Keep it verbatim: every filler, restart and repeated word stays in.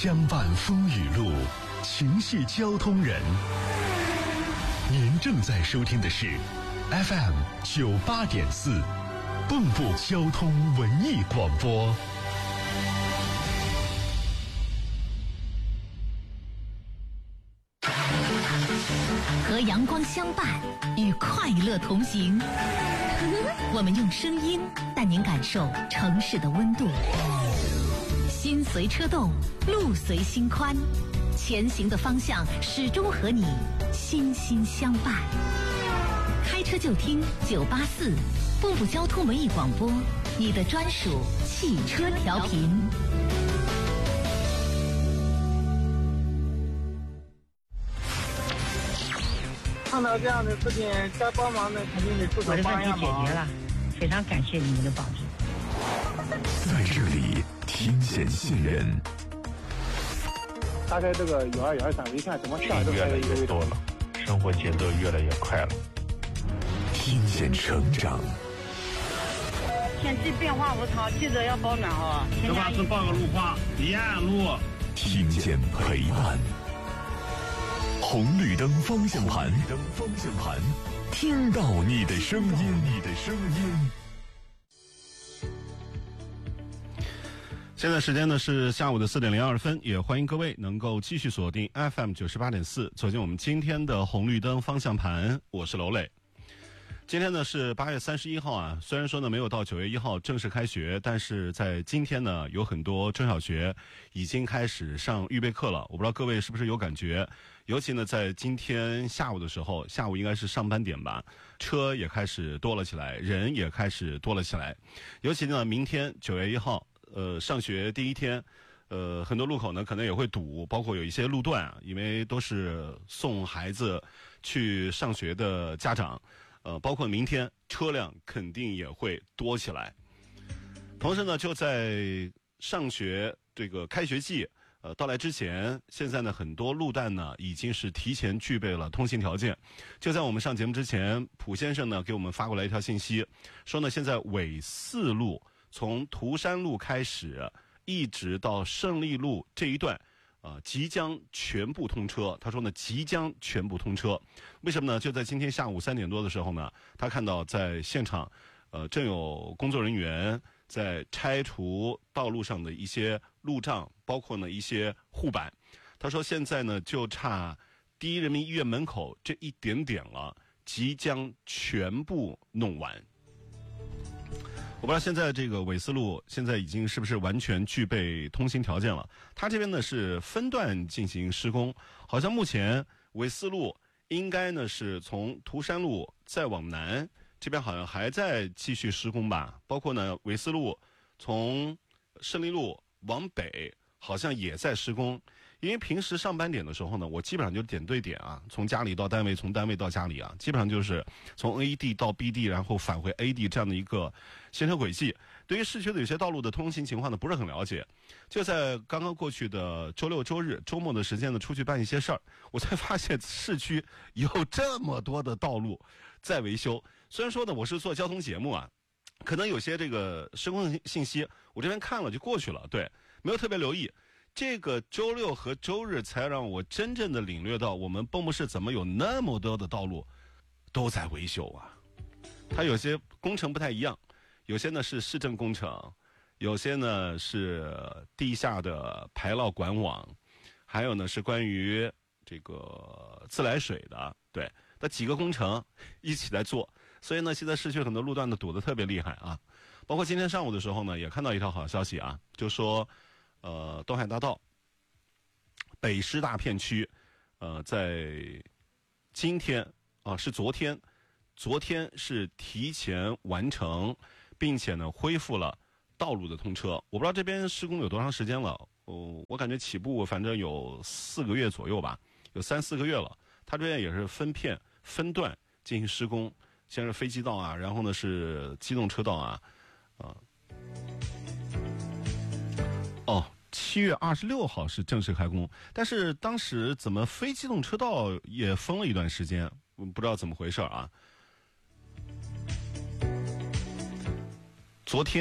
相伴风雨路，情系交通人。您正在收听的是 F M 九八点四，蚌埠交通文艺广播。 和阳光相伴，与快乐同行。我们用声音带您感受城市的温度。心随车动，路随心宽，前行的方向始终和你心心相伴。开车就听九八四，蚌埠交通文艺广播，你的专属汽车调频。 看到这样的事情，该帮忙的肯定得出手帮一下忙。 我的问题解决了，非常感谢你们的帮助。 在这里听险现人， 大概这个有二有二三，我一看怎么下都越来越多了，生活节奏越来越快了。 听见成长， 天气变化无常，记得要保暖哦。 这把是报个路况，沿路。 听见陪伴。红绿灯方向盘，灯方向盘，听到你的声音，你的声音。 现在时间呢是下午的四点零二分，也欢迎各位能够继续锁定 F M 九十八点四，走进我们今天的红绿灯方向盘。我是娄磊。今天呢是八月三十一号啊，虽然说呢没有到九月一号正式开学，但是在今天呢有很多中小学已经开始上预备课了。我不知道各位是不是有感觉，尤其呢在今天下午的时候，下午应该是上班点吧，车也开始多了起来，人也开始多了起来。尤其呢明天九月一号，呃上学第一天，呃很多路口呢可能也会堵，包括有一些路段啊，因为都是送孩子去上学的家长。呃，包括明天车辆肯定也会多起来。同时呢，就在上学这个开学季呃到来之前，现在呢很多路段呢已经是提前具备了通行条件。就在我们上节目之前，蒲先生呢给我们发过来一条信息，说呢现在纬四路从涂山路开始，一直到胜利路这一段。啊、呃，即将全部通车。他说呢，即将全部通车。为什么呢？就在今天下午三点多的时候呢，他看到在现场，呃，正有工作人员在拆除道路上的一些路障，包括呢一些护板。他说现在呢就差第一人民医院门口这一点点了，即将全部弄完。我不知道现在这个纬四路现在已经是不是完全具备通行条件了。它这边呢是分段进行施工，好像目前纬四路应该呢是从涂山路再往南，这边好像还在继续施工吧。包括呢纬四路从胜利路往北好像也在施工。因为平时上班点的时候呢，我基本上就点对点啊，从家里到单位，从单位到家里啊，基本上就是从 A 地到 B 地，然后返回 A 地这样的一个行车轨迹。对于市区的有些道路的通行情况呢，不是很了解。就在刚刚过去的周六周日周末的时间呢，出去办一些事儿，我才发现市区有这么多的道路在维修。虽然说呢，我是做交通节目啊，可能有些这个施工信息我这边看了就过去了，对，没有特别留意。这个周六和周日才让我真正的领略到我们蚌埠市怎么有那么多的道路都在维修啊。它有些工程不太一样，有些呢是市政工程，有些呢是地下的排涝管网，还有呢是关于这个自来水的，对，那几个工程一起来做。所以呢现在市区很多路段呢堵得特别厉害啊。包括今天上午的时候呢也看到一条好消息啊，就说呃，东海大道北师大片区，呃，在今天啊、呃，是昨天，昨天是提前完成，并且呢恢复了道路的通车。我不知道这边施工有多长时间了，哦，我感觉起步反正有四个月左右吧，有三四个月了。它这边也是分片分段进行施工，先是飞机道啊，然后呢是机动车道啊，啊、呃。哦，七月二十六号是正式开工，但是当时怎么非机动车道也封了一段时间，不知道怎么回事啊。昨天